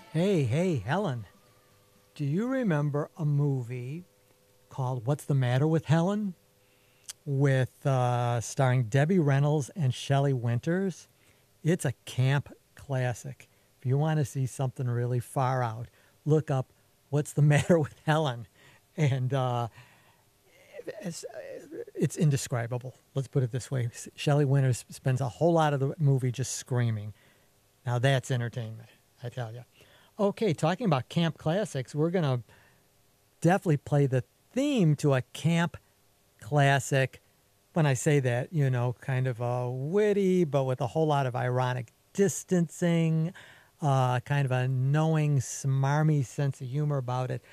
Hey, Helen, do you remember a movie called What's the Matter with Helen? With starring Debbie Reynolds and Shelley Winters? It's a camp classic. If you want to see something really far out, look up What's the Matter with Helen? And it's, it's indescribable. Let's put it this way. Shelley Winters spends a whole lot of the movie just screaming. Now that's entertainment, I tell you. Okay, talking about camp classics, we're going to definitely play the theme to a camp classic. When I say that, kind of witty, but with a whole lot of ironic distancing, kind of a knowing, smarmy sense of humor about it.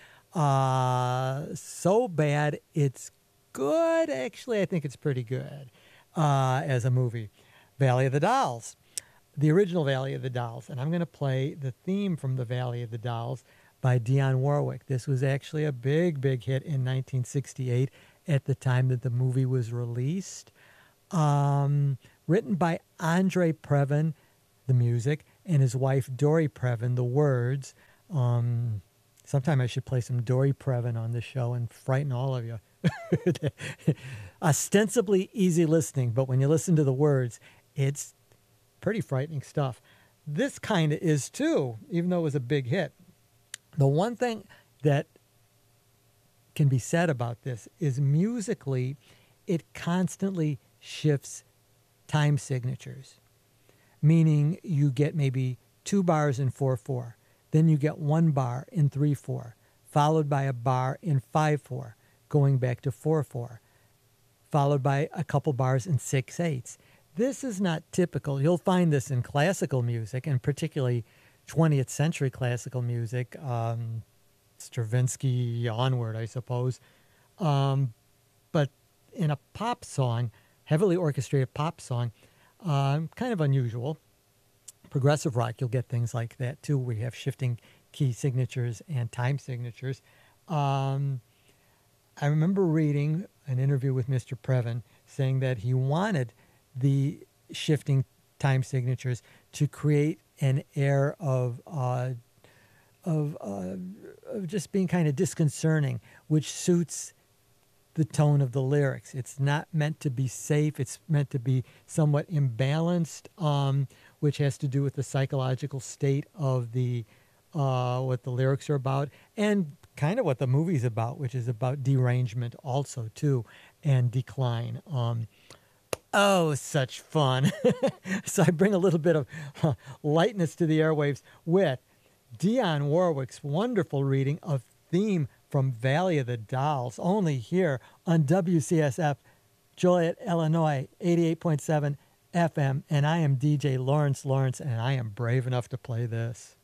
So bad, it's good. Actually, I think it's pretty good as a movie. Valley of the Dolls, the original Valley of the Dolls. And I'm going to play the theme from the Valley of the Dolls by Dionne Warwick. This was actually a big hit in 1968 at the time that the movie was released. Written by Andre Previn, the music, and his wife Dory Previn, the words. Sometime I should play some Dory Previn on the show and frighten all of you. Ostensibly easy listening, but when you listen to the words, it's pretty frightening stuff. This kind of is too, even though it was a big hit. The one thing that can be said about this is musically, it constantly shifts time signatures, meaning you get maybe 2 bars in 4/4, then you get 1 bar in 3/4, followed by a bar in 5/4, going back to 4/4, followed by a couple bars in 6/8. This is not typical. You'll find this in classical music, and particularly 20th century classical music, Stravinsky onward, I suppose. But in a pop song, heavily orchestrated pop song, kind of unusual. Progressive rock, you'll get things like that too. We have shifting key signatures and time signatures. I remember reading an interview with Mr. Previn saying that he wanted the shifting time signatures to create an air of just being kind of disconcerting, which suits the tone of the lyrics. It's not meant to be safe. It's meant to be somewhat imbalanced, which has to do with the psychological state of the what the lyrics are about, and kind of what the movie's about, which is about derangement also too, and decline. Oh, such fun. So I bring a little bit of lightness to the airwaves with Dionne Warwick's wonderful reading of theme from Valley of the Dolls, only here on WCSF, Joliet, Illinois, 88.7 FM. And I am DJ Lawrence, and I am brave enough to play this.